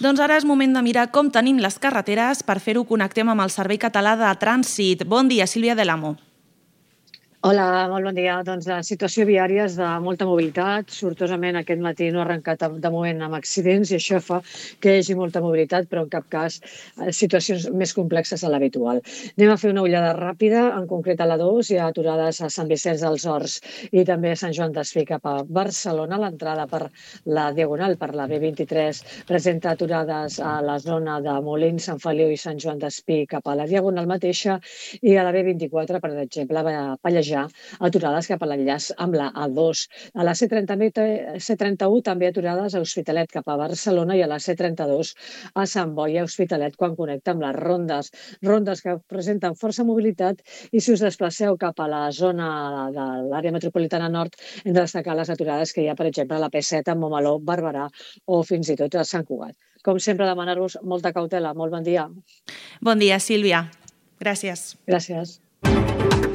Doncs ara és moment de mirar com tenim les carreteres. Per fer-ho connectem amb el Servei Català de Trànsit. Bon dia, Sílvia Del Amo. Hola, molt bon dia. Doncs la situació viària és de molta mobilitat. Sortosament aquest matí no ha arrencat de moment amb accidents i això fa que hi hagi molta mobilitat, però en cap cas situacions més complexes de l'habitual. Anem a fer una ullada ràpida, en concret a la 2, hi ha aturades a Sant Vicenç dels Horts i també a Sant Joan d'Espí cap a Barcelona. L'entrada per la Diagonal, per la B23, presenta aturades a la zona de Molins, Sant Feliu i Sant Joan d'Espí cap a la Diagonal mateixa, i a la B24, per exemple, a Pallejà, aturades cap a l'enllaç amb la A2. A la C31 també aturades a Hospitalet cap a Barcelona i a la C32 a Sant Boi a Hospitalet quan connecta amb les rondes que presenten força mobilitat, i si us desplaceu cap a la zona de l'àrea metropolitana nord hem de destacar les aturades que hi ha, per exemple, a la P7 a Montmeló, Barberà o fins i tot a Sant Cugat. Com sempre, demanar-vos molta cautela. Molt bon dia. Bon dia, Sílvia. Gràcies. Gràcies.